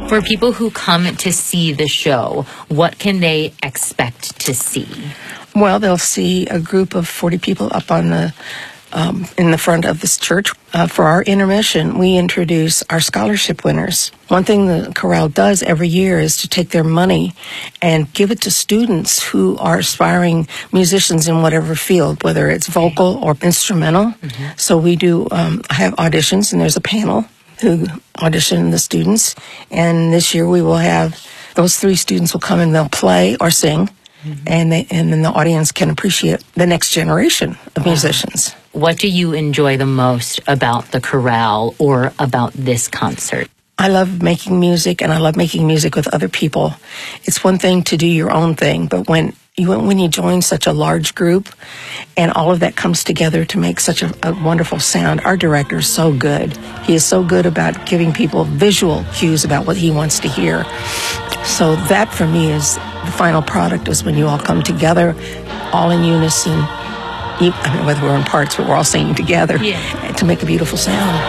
For people who come to see the show, what can they expect to see? Well, they'll see a group of 40 people up on the in the front of this church. For our intermission, we introduce our scholarship winners. One thing the chorale does every year is to take their money and give it to students who are aspiring musicians in whatever field, whether it's vocal or instrumental. Mm-hmm. So we do have auditions, and there's a panel who audition the students. And this year we will have those 3 students will come and they'll play or sing. Mm-hmm. And then the audience can appreciate the next generation of musicians. What do you enjoy the most about the chorale or about this concert? I love making music, and I love making music with other people. It's one thing to do your own thing, but when you join such a large group and all of that comes together to make such a wonderful sound, our director is so good. He is so good about giving people visual cues about what he wants to hear. So that, for me, is the final product, is when you all come together, all in unison, whether we're in parts, but we're all singing together to make a beautiful sound.